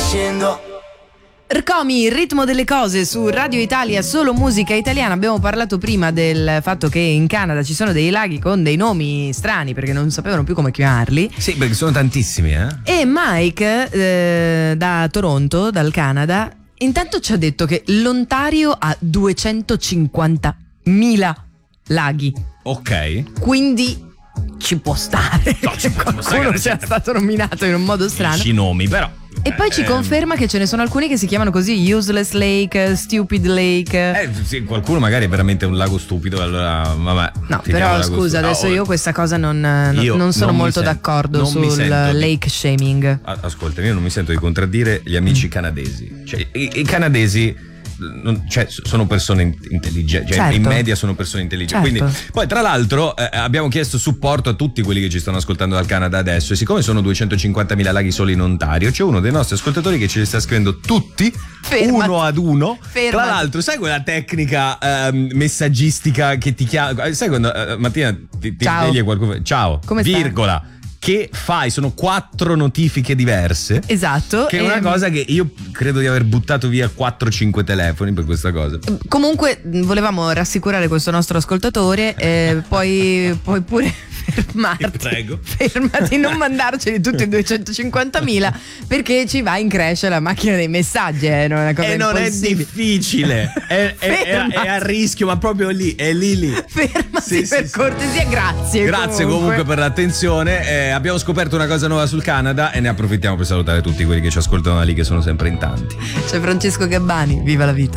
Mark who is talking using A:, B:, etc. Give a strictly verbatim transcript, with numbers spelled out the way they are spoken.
A: scendo.
B: Rcomi, il ritmo delle cose su Radio Italia, solo musica italiana. Abbiamo parlato prima del fatto che in Canada ci sono dei laghi con dei nomi strani perché non sapevano più come chiamarli.
C: Sì, perché sono tantissimi, eh.
B: E Mike eh, da Toronto, dal Canada, intanto ci ha detto che l'Ontario ha duecentocinquantamila laghi.
C: Ok.
B: Quindi ci può stare.
C: No, ci può
B: Qualcuno
C: stare,
B: sia stato nominato in un modo strano.
C: I nomi, però.
B: E poi ci
C: Eh,
B: conferma che ce ne sono alcuni che si chiamano così: Useless Lake, Stupid Lake.
C: Eh, sì, qualcuno magari è veramente un lago stupido, allora vabbè.
B: No,
C: ti
B: però
C: chiamo lago
B: scusa,
C: stupido.
B: adesso
C: No,
B: io questa cosa non, non,
C: io
B: non sono
C: non mi
B: molto
C: sento-
B: d'accordo
C: non mi
B: sul
C: sento di-
B: lake shaming.
C: a- Ascolta, io non mi sento di contraddire gli amici canadesi. Cioè, i, i canadesi non- cioè, sono persone in- intelligenti, cioè,
B: Certo.
C: in media sono persone intelligenti.
B: Certo.
C: Quindi, poi, tra l'altro, eh, abbiamo chiesto supporto a tutti quelli che ci stanno ascoltando dal Canada adesso. E siccome sono duecentocinquantamila laghi solo in Ontario, c'è uno dei nostri ascoltatori che ce li sta scrivendo tutti,
B: Fermati.
C: uno ad uno.
B: Fermati.
C: Tra l'altro, sai quella tecnica ehm, messaggistica che ti chiama? Sai quando eh, Mattina ti, ti
B: Ciao.
C: svegli e qualcuno. Ciao,
B: Come stai?
C: virgola. Che fai? Sono quattro notifiche diverse.
B: Esatto.
C: Che è una
B: ehm,
C: cosa che io credo di aver buttato via quattro cinque telefoni per questa cosa.
B: Comunque volevamo rassicurare questo nostro ascoltatore, eh, poi puoi pure fermarti.
C: Ti prego.
B: Fermati, non mandarceli tutti i duecentocinquantamila perché ci va in crash la macchina dei messaggi. Eh, non è una cosa
C: E non è
B: impossibile.
C: difficile, è, è- è-
B: Fermati.
C: è a rischio, ma proprio lì, è lì lì.
B: Fermati
C: Sì, sì,
B: per
C: sì.
B: cortesia, grazie.
C: Grazie comunque per l'attenzione. Eh, abbiamo scoperto una cosa nuova sul Canada e ne approfittiamo per salutare tutti quelli che ci ascoltano da lì, che sono sempre in tanti.
B: C'è Francesco Gabbani, viva la vita.